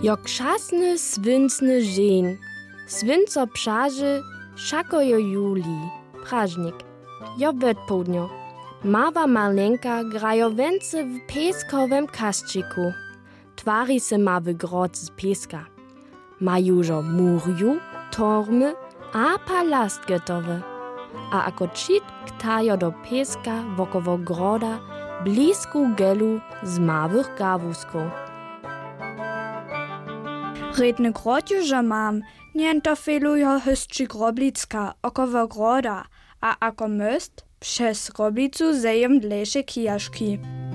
Jak šasny svincny žen. Svinco pšaže, šako jo juli. Pražnik. Jo vedpołdnio. Mała malenka grajo wence w pieskowym kasčiku. Tvari se ma w grot z pieska. Ma južo murju, tormy a palast gotowy. A ako čit ktajo do pieska wokoło groda blisku gelu z małych gawusków. Redny grot južo mam, niento felujo hystči groblicka około groda, a ako most przez groblicu zejem dlejsze kijaški.